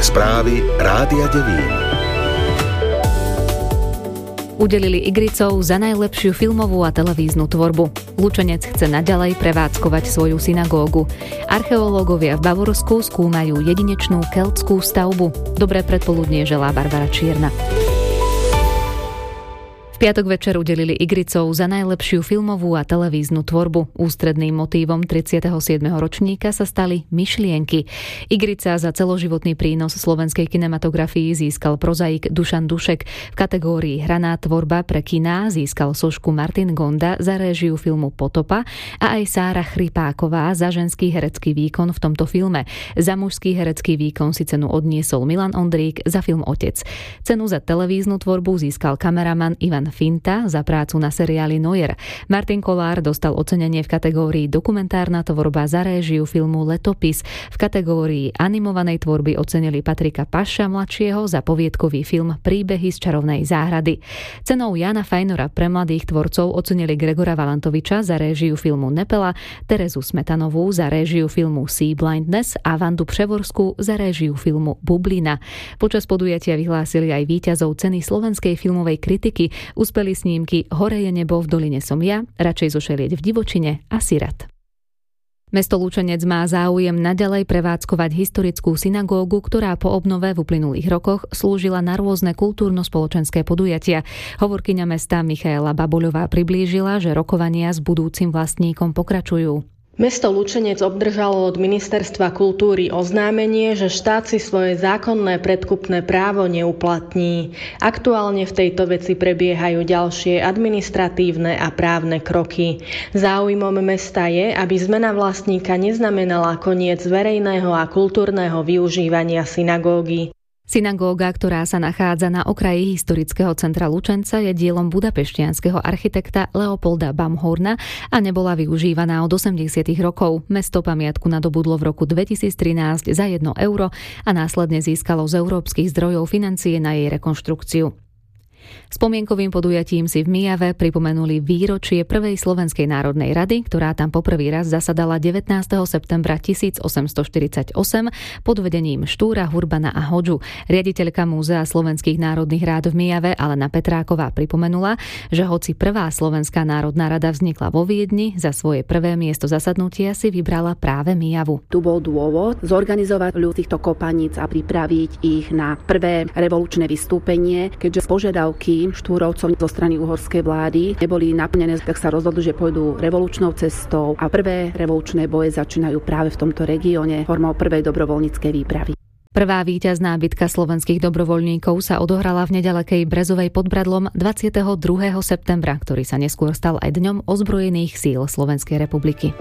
správy Rádia Devín. Udelili Igricov za najlepšiu filmovú a televíznu tvorbu. Lučenec chce naďalej prevádzkovať svoju synagógu. Archeológovia v Bavorsku skúmajú jedinečnú keltskú stavbu. Dobré predpoludnie želá Barbara Čierna. V piatok večer udelili Igricov za najlepšiu filmovú a televíznu tvorbu. Ústredným motívom 37. ročníka sa stali myšlienky. Igrica za celoživotný prínos slovenskej kinematografii získal prozaik Dušan Dušek. V kategórii Hraná tvorba pre kiná získal sošku Martin Gonda za réžiu filmu Potopa a aj Sára Chrypáková za ženský herecký výkon v tomto filme. Za mužský herecký výkon si cenu odniesol Milan Ondrík za film Otec. Cenu za televíznu tvorbu získal kameraman Ivan Finta za prácu na seriáli Noir. Martin Kolár dostal ocenenie v kategórii Dokumentárna tvorba za réžiu filmu Letopis. V kategórii animovanej tvorby ocenili Patrika Paša mladšieho za poviedkový film Príbehy z čarovnej záhrady. Cenou Jána Fajnora pre mladých tvorcov ocenili Gregora Valantoviča za réžiu filmu Nepela, Terezu Smetanovú za réžiu filmu Sea Blindness a Vandu Převorskú za réžiu filmu Bublina. Počas podujatia vyhlásili aj víťazov ceny slovenskej filmovej kritiky. Uspeli snímky Hore je nebo, v doline som ja, Radšej zošelieť v divočine a Sirat. Mesto Lučenec má záujem naďalej prevádzkovať historickú synagógu, ktorá po obnove v uplynulých rokoch slúžila na rôzne kultúrno-spoločenské podujatia. Hovorkyňa mesta Michaela Baboľová priblížila, že rokovania s budúcim vlastníkom pokračujú. Mesto Lučenec obdržalo od Ministerstva kultúry oznámenie, že štát si svoje zákonné predkupné právo neuplatní. Aktuálne v tejto veci prebiehajú ďalšie administratívne a právne kroky. Záujmom mesta je, aby zmena vlastníka neznamenala koniec verejného a kultúrneho využívania synagógy. Synagóga, ktorá sa nachádza na okraji historického centra Lučenca, je dielom budapešťanského architekta Leopolda Bamhorna a nebola využívaná od 80. rokov. Mesto pamiatku nadobudlo v roku 2013 za 1 euro a následne získalo z európskych zdrojov financie na jej rekonštrukciu. Spomienkovým podujatím si v Myjave pripomenuli výročie prvej Slovenskej národnej rady, ktorá tam poprvý raz zasadala 19. septembra 1848 pod vedením Štúra, Hurbana a Hodžu. Riaditeľka Múzea slovenských národných rád v Myjave Alena Petráková pripomenula, že hoci prvá Slovenská národná rada vznikla vo Viedni, za svoje prvé miesto zasadnutia si vybrala práve Myjavu. Tu bol dôvod zorganizovať ľud týchto kopaníc a pripraviť ich na prvé revolučné vystúpenie, keďže požiadavky Štúrovcov zo strany uhorskej vlády neboli naplnené, tak sa rozhodli, že pôjdu revolučnou cestou a prvé revolučné boje začínajú práve v tomto regióne formou prvej dobrovoľníckej výpravy. Prvá víťazná bitka slovenských dobrovoľníkov sa odohrala v nedalekej Brezovej pod Bradlom 22. septembra, ktorý sa neskôr stal aj dňom ozbrojených síl Slovenskej republiky.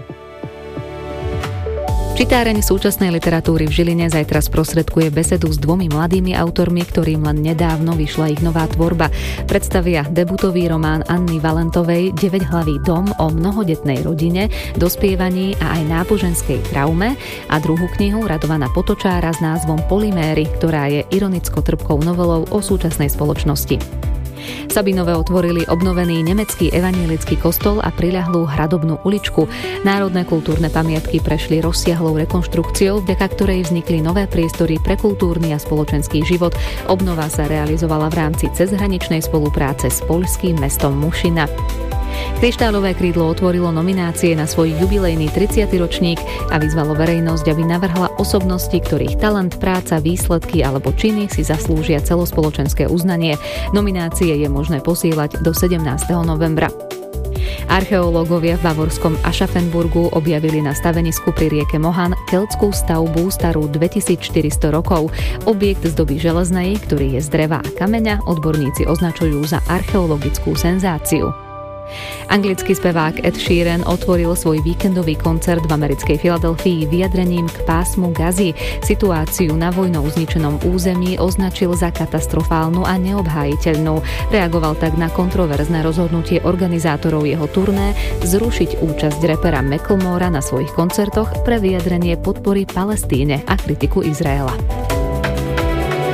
Čitáreň súčasnej literatúry v Žiline zajtra sprostredkuje besedu s dvomi mladými autormi, ktorým len nedávno vyšla ich nová tvorba. Predstavia debutový román Anny Valentovej 9-hlavý dom o mnohodetnej rodine, dospievaní a aj náboženskej traume a druhú knihu Radovana Potočára s názvom Polyméry, ktorá je ironicko-trpkou novelou o súčasnej spoločnosti. Sabinové otvorili obnovený nemecký evanjelický kostol a priľahlú hradobnú uličku. Národné kultúrne pamiatky prešli rozsiahlou rekonštrukciou, vďaka ktorej vznikli nové priestory pre kultúrny a spoločenský život. Obnova sa realizovala v rámci cezhraničnej spolupráce s poľským mestom Mušina. Kryštálové krídlo otvorilo nominácie na svoj jubilejný 30. ročník a vyzvalo verejnosť, aby navrhla osobnosti, ktorých talent, práca, výsledky alebo činy si zaslúžia celospoločenské uznanie. Nominácie je možné posielať do 17. novembra. Archeológovia v bavorskom Aschaffenburgu objavili na stavenisku pri rieke Mohan keltskú stavbu starú 2400 rokov. Objekt z doby železnej, ktorý je z dreva a kameňa, odborníci označujú za archeologickú senzáciu. Anglický spevák Ed Sheeran otvoril svoj víkendový koncert v americkej Filadelfii vyjadrením k pásmu Gazy. Situáciu na vojnou zničenom území označil za katastrofálnu a neobhájiteľnú. Reagoval tak na kontroverzné rozhodnutie organizátorov jeho turné zrušiť účasť repera Macklemora na svojich koncertoch pre vyjadrenie podpory Palestíne a kritiku Izraela.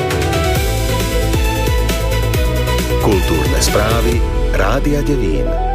Kultúrne správy Rádia Devín.